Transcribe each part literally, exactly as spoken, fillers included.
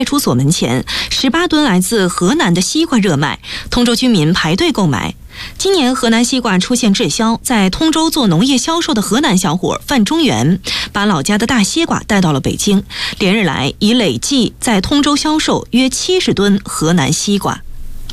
派出所门前，十八吨来自河南的西瓜热卖，通州居民排队购买。今年河南西瓜出现滞销，在通州做农业销售的河南小伙范中原，把老家的大西瓜带到了北京，连日来已累计在通州销售约七十吨河南西瓜。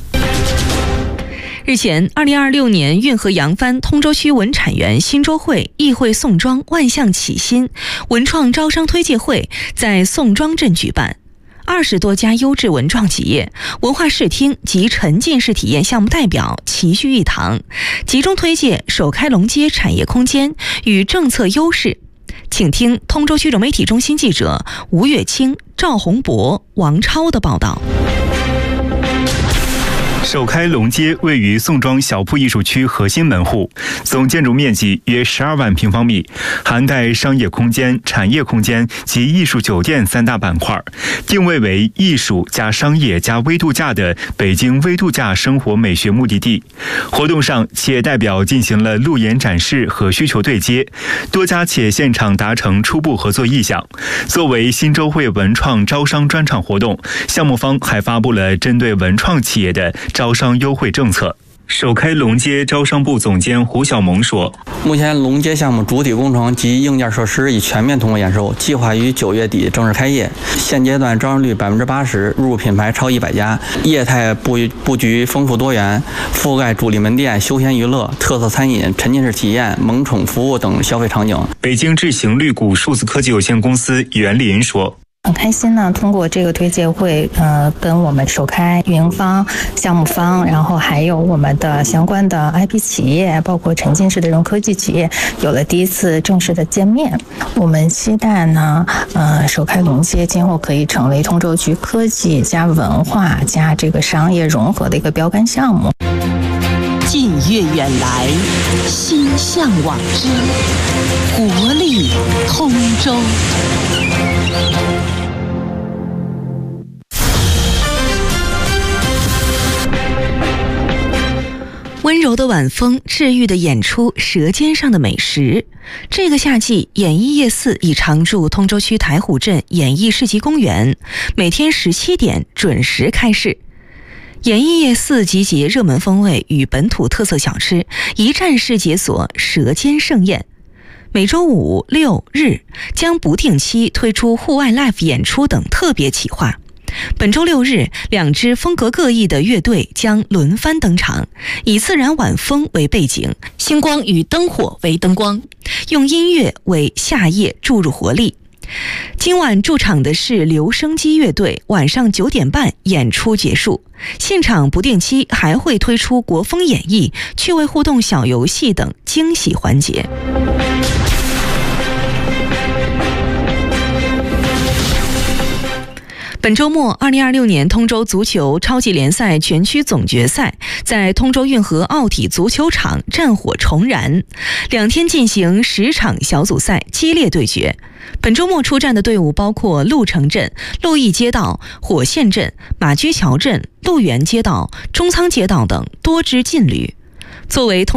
日前，二零二六年运河扬帆通州区文产园新周会议会宋庄万象启新文创招商推介会在宋庄镇举办。二十多家优质文创企业、文化视听及沉浸式体验项目代表齐聚一堂，集中推介首开龙街产业空间与政策优势。请听通州区融媒体中心记者吴月清、赵洪博、王超的报道。 首开龙街位于宋庄小铺艺术区核心门户，总建筑面积约十二万平方米，涵盖商业空间、产业空间及艺术酒店三大板块，定位为艺术加商业加微度假的北京微度假生活美学目的地。活动上，企业代表进行了路演展示和需求对接，多家企业现场达成初步合作意向。作为新周会文创招商专场活动，项目方还发布了针对文创企业的招商优惠政策。首开龙街招商部总监胡小萌说：“ 目前龙街项目主体工程及硬件设施已全面通过验收，计划于九月底正式开业。现阶段招商率百分之八十，入驻品牌超一百家，业态布布局丰富多元，覆盖主力门店、休闲娱乐、特色餐饮、沉浸式体验、萌宠服务等消费场景。” 北京智行绿谷数字科技有限公司袁林说。 很开心呢，通过这个推介会，呃，跟我们首开运营方、项目方，然后还有我们的相关的 I P 企业，包括沉浸式的这种科技企业，有了第一次正式的见面。我们期待呢，呃，首开龙街今后可以成为通州区科技加文化加这个商业融合的一个标杆项目。 近月远来，心向往之，活力通州。 温柔的晚风，治愈的演出，舌尖上的美食。这个夏季，演艺夜市已常驻通州区台虎镇演艺市集公园，每天十七点准时开市。演艺夜市集结热门风味与本土特色小吃，一站式解锁舌尖盛宴。每周五、六日将不定期推出户外 live 演出等特别企划。本周六日，两支风格各异的乐队将轮番登场，以自然晚风为背景，星光与灯火为灯光，用音乐为夏夜注入活力。今晚驻场的是留声机乐队，晚上九点半演出结束。现场不定期还会推出国风演绎、趣味互动小游戏等惊喜环节。本周末，二零二六年通州足球超级联赛全区总决赛在通州运河奥体足球场战火重燃，两天进行十场小组赛激烈对决。本周末出战的队伍包括鹿城镇、鹿邑街道、火线镇、马驹桥镇、鹿园街道、中仓街道等多支劲旅。作为通